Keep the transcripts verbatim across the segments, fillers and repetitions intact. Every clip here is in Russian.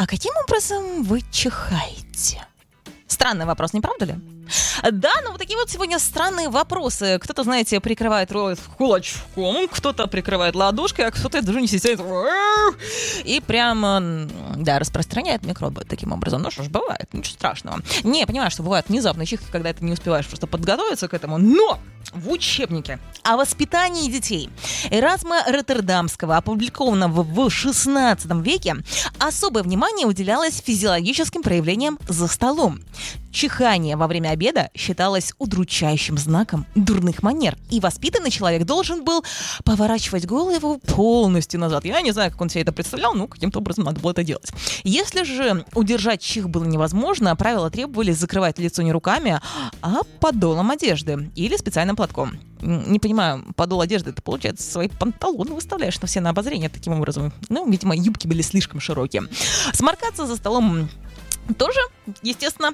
А каким образом вы чихаете? Странный вопрос, не правда ли? Да, ну вот такие вот сегодня странные вопросы. Кто-то, знаете, прикрывает рот кулачком, кто-то прикрывает ладошкой, а кто-то даже не сидит и прямо, да, распространяет микробы таким образом. Ну что ж, бывает, ничего страшного. Не, я понимаю, что бывают внезапные чихи, когда ты не успеваешь просто подготовиться к этому, но в учебнике о воспитании детей Эразма Роттердамского, опубликованного в шестнадцатом веке, особое внимание уделялось физиологическим проявлениям за столом. Чихание во время обеда считалось удручающим знаком дурных манер, и воспитанный человек должен был поворачивать голову полностью назад. Я не знаю, как он себе это представлял, но каким-то образом надо было это делать. Если же удержать чих было невозможно, правила требовали закрывать лицо не руками, а подолом одежды или специальным платком. Не понимаю, подол одежды, ты, получается, свои панталоны выставляешь на все на обозрение таким образом. Ну, видимо, юбки были слишком широкие. Сморкаться за столом тоже, естественно,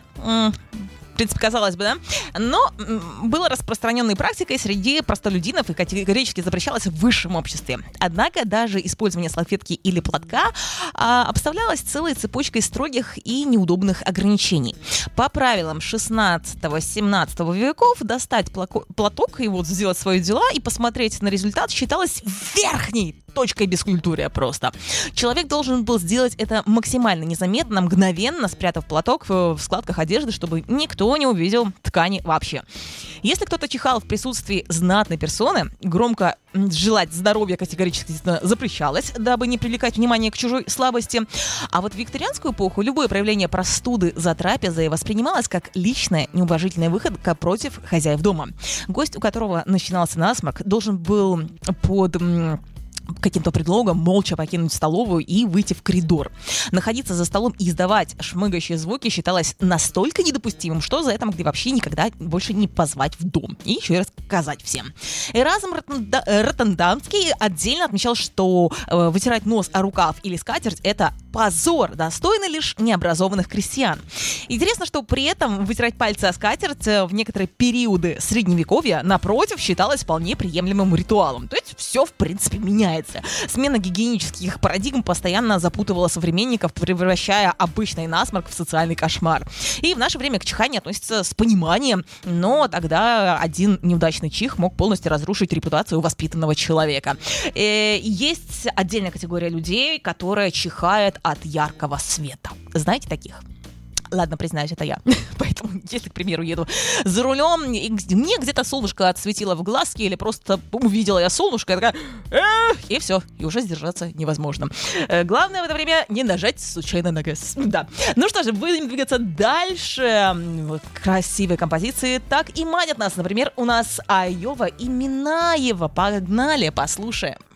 в принципе, казалось бы, да, но было распространенной практикой среди простолюдинов и категорически запрещалось в высшем обществе. Однако даже использование салфетки или платка а, обставлялось целой цепочкой строгих и неудобных ограничений. По правилам шестнадцатого-семнадцатого веков достать плако- платок и вот сделать свои дела и посмотреть на результат считалось верхней точкой бескультурия просто. Человек должен был сделать это максимально незаметно, мгновенно спрятав платок в складках одежды, чтобы никто не увидел ткани вообще. Если кто-то чихал в присутствии знатной персоны, громко желать здоровья категорически запрещалось, дабы не привлекать внимание к чужой слабости. А вот в викторианскую эпоху любое проявление простуды за трапезой воспринималось как личная неуважительная выходка против хозяев дома. Гость, у которого начинался насморк, должен был под каким-то предлогом молча покинуть столовую и выйти в коридор. Находиться за столом и издавать шмыгающие звуки считалось настолько недопустимым, что за это могли вообще никогда больше не позвать в дом. И еще раз сказать всем. Эразм Роттердамский отдельно отмечал, что э, вытирать нос о рукав или скатерть — это позор, достойный лишь необразованных крестьян. Интересно, что при этом вытирать пальцы о скатерть в некоторые периоды средневековья, напротив, считалось вполне приемлемым ритуалом. То есть все, в принципе, меняется. Смена гигиенических парадигм постоянно запутывала современников, превращая обычный насморк в социальный кошмар. И в наше время к чиханию относятся с пониманием, но тогда один неудачный чих мог полностью разрушить репутацию воспитанного человека. И есть отдельная категория людей, которая чихает от яркого света. Знаете таких? Ладно, признаюсь, это я. Поэтому, если, к примеру, еду за рулем, и мне где-то солнышко отсветило в глазки, или просто увидела я солнышко, я такая, эх, и все, и уже сдержаться невозможно. Главное в это время не нажать случайно на газ. Да. Ну что же, будем двигаться дальше. Красивые композиции так и манят нас. Например, у нас Айова и Минаева. Погнали, послушаем.